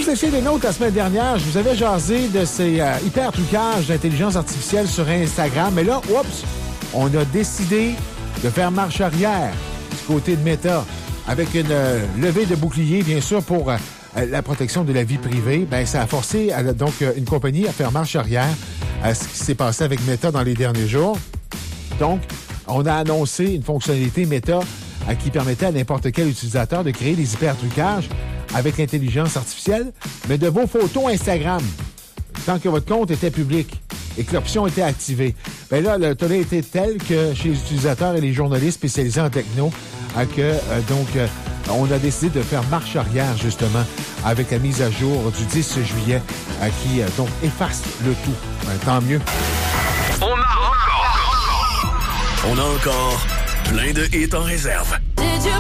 vous étiez des nôtres la semaine dernière, je vous avais jasé de ces hyper-trucages d'intelligence artificielle sur Instagram. Mais là, oups, on a décidé de faire marche arrière du côté de Meta avec une levée de bouclier, bien sûr, pour la protection de la vie privée. Ben, ça a forcé donc une compagnie à faire marche arrière à ce qui s'est passé avec Meta dans les derniers jours. Donc, on a annoncé une fonctionnalité Meta qui permettait à n'importe quel utilisateur de créer des hyper-trucages avec l'intelligence artificielle, mais de vos photos Instagram, tant que votre compte était public et que l'option était activée. Bien là, le tollé était tel que chez les utilisateurs et les journalistes spécialisés en techno, on a décidé de faire marche arrière, justement, avec la mise à jour du 10 juillet qui donc efface le tout. Tant mieux. On a encore plein de hits en réserve.